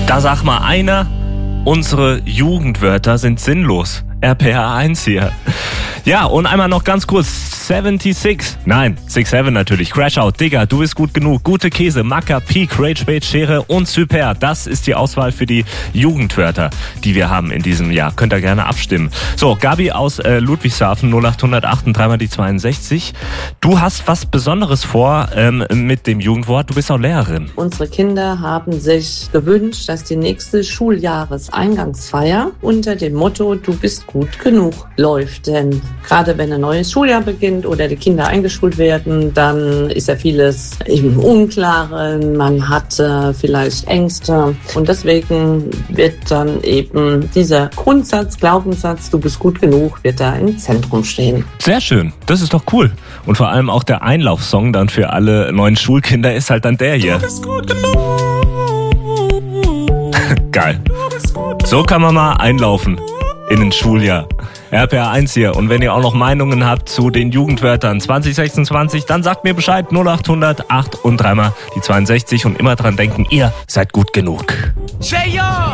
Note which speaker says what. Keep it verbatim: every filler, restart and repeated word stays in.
Speaker 1: Da sag mal einer, unsere Jugendwörter sind sinnlos. R P R eins hier. Ja, und einmal noch ganz kurz. sechsundsiebzig. Nein, siebenundsiebzig natürlich. Crashout, Digga, du bist gut genug. Gute Käse, Macker, Peak, Ragebait, Schere und Super. Das ist die Auswahl für die Jugendwörter, die wir haben in diesem Jahr. Könnt ihr gerne abstimmen. So, Gabi aus äh, Ludwigshafen, null acht null acht und dreimal die zweiundsechzig. Du hast was Besonderes vor ähm, mit dem Jugendwort. Du bist auch Lehrerin.
Speaker 2: Unsere Kinder haben sich gewünscht, dass die nächste Schuljahreseingangsfeier unter dem Motto "Du bist gut genug" läuft. Denn gerade wenn ein neues Schuljahr beginnt oder die Kinder eingeschult werden, dann ist ja vieles im Unklaren, man hat äh, vielleicht Ängste und deswegen wird dann eben dieser Grundsatz, Glaubenssatz, du bist gut genug, wird da im Zentrum stehen.
Speaker 1: Sehr schön, das ist doch cool. Und vor allem auch der Einlaufsong dann für alle neuen Schulkinder ist halt dann der hier. Du bist gut genug. Geil. So kann man mal einlaufen in ein Schuljahr. R P R eins hier. Und wenn ihr auch noch Meinungen habt zu den Jugendwörtern zwanzig sechsundzwanzig, dann sagt mir Bescheid. null acht null acht und dreimal die zweiundsechzig und immer dran denken, ihr seid gut genug.
Speaker 3: J O